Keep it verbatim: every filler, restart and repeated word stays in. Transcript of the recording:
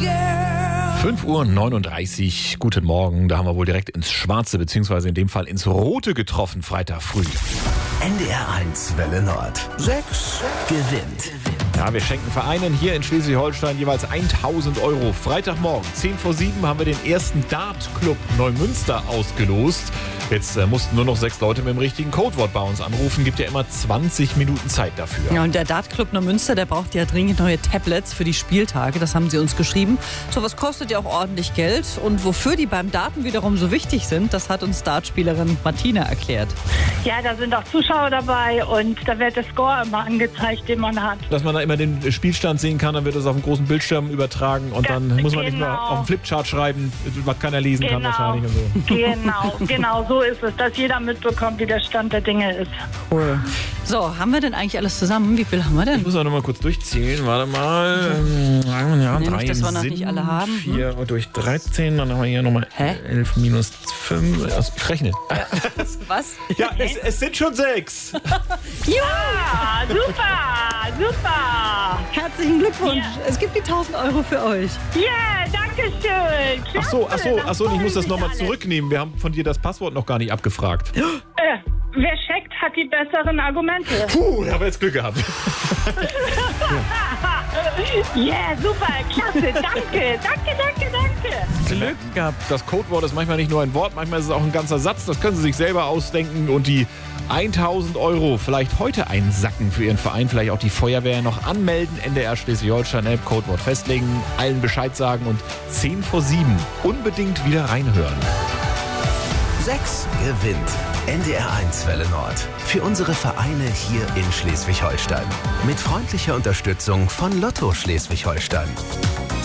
fünf Uhr neununddreißig, guten Morgen. Da haben wir wohl direkt ins Schwarze, beziehungsweise in dem Fall ins Rote getroffen, Freitag früh. N D R eins Welle Nord. Sechs gewinnt. Ja, wir schenken Vereinen hier in Schleswig-Holstein jeweils tausend Euro. Freitagmorgen, zehn vor sieben, haben wir den ersten Dart-Club Neumünster ausgelost. Jetzt äh, mussten nur noch sechs Leute mit dem richtigen Codewort bei uns anrufen. Gibt ja immer zwanzig Minuten Zeit dafür. Ja, und der Dart-Club Neumünster, der braucht ja dringend neue Tablets für die Spieltage. Das haben sie uns geschrieben. Sowas kostet ja auch ordentlich Geld. Und wofür die beim Daten wiederum so wichtig sind, das hat uns Dartspielerin Martina erklärt. Ja, da sind auch Zuschauer dabei und da wird der Score immer angezeigt, den man hat. Dass man da immer den Spielstand sehen kann, dann wird das auf dem großen Bildschirm übertragen und Ja, dann muss man genau. nicht mehr auf dem Flipchart schreiben, was keiner lesen kann Genau. wahrscheinlich. Und so. Genau, genau so ist es, dass jeder mitbekommt, wie der Stand der Dinge ist. Cool. So, haben wir denn eigentlich alles zusammen? Wie viel haben wir denn? Ich muss auch noch mal kurz durchzählen. Warte mal. Ähm, ja, Nee, drei nicht, dass wir noch sind nicht alle haben. vier durch dreizehn. Dann haben wir hier nochmal Hä? elf minus fünf. Ich rechne. Was? Ja, es, es sind schon sechs. Ah, super, super. Herzlichen Glückwunsch. Ja. Es gibt die tausend Euro für euch. Ja, danke schön. Ach so, ach so, ach so, ich muss das nochmal zurück. zurücknehmen. Wir haben von dir das Passwort noch gar nicht abgefragt. Äh, wer checkt, hat die besseren Argumente. Puh, da haben wir jetzt Glück gehabt. Ja, super, klasse, danke, danke, danke, danke. Glück gehabt. Das Codewort ist manchmal nicht nur ein Wort, manchmal ist es auch ein ganzer Satz. Das können Sie sich selber ausdenken und die tausend Euro vielleicht heute einsacken für Ihren Verein, vielleicht auch die Feuerwehr noch anmelden, N D R Schleswig-Holstein-App, Codewort festlegen, allen Bescheid sagen und zehn vor sieben unbedingt wieder reinhören. Sechs gewinnt. N D R eins Welle Nord. Für unsere Vereine hier in Schleswig-Holstein. Mit freundlicher Unterstützung von Lotto Schleswig-Holstein.